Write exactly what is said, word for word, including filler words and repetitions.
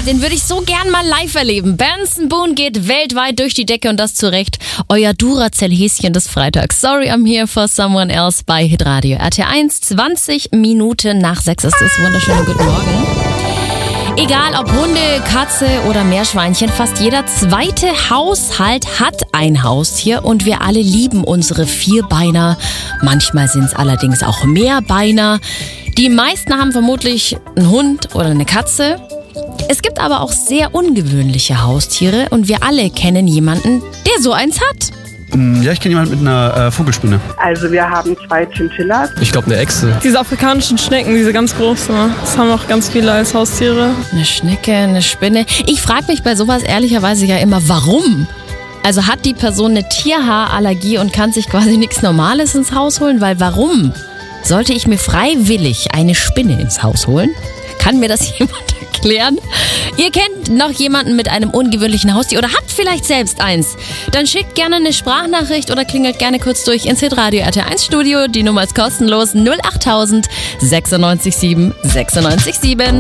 den würde ich so gern mal live erleben. Benson Boone geht weltweit durch die Decke und das zu Recht. Euer Duracell-Häschen des Freitags. Sorry, I'm here for someone else bei Hitradio. R T eins, zwanzig Minuten nach sechs ist es. Wunderschönen guten Morgen. Egal ob Hunde, Katze oder Meerschweinchen, fast jeder zweite Haushalt hat ein Haustier und wir alle lieben unsere Vierbeiner. Manchmal sind es allerdings auch Mehrbeiner. Die meisten haben vermutlich einen Hund oder eine Katze. Es gibt aber auch sehr ungewöhnliche Haustiere und wir alle kennen jemanden, der so eins hat. Ja, ich kenne jemanden mit einer äh, Vogelspinne. Also wir haben zwei Chinchillas. Ich glaube eine Echse. Diese afrikanischen Schnecken, diese ganz großen, das haben auch ganz viele als Haustiere. Eine Schnecke, eine Spinne. Ich frage mich bei sowas ehrlicherweise ja immer, warum? Also hat die Person eine Tierhaarallergie und kann sich quasi nichts Normales ins Haus holen? Weil warum sollte ich mir freiwillig eine Spinne ins Haus holen? Kann mir das jemand erklären? Ihr kennt noch jemanden mit einem ungewöhnlichen Haustier oder habt vielleicht selbst eins? Dann schickt gerne eine Sprachnachricht oder klingelt gerne kurz durch ins Hitradio R T eins Studio. Die Nummer ist kostenlos null acht tausend sechsundneunzig sieben sechsundneunzig sieben.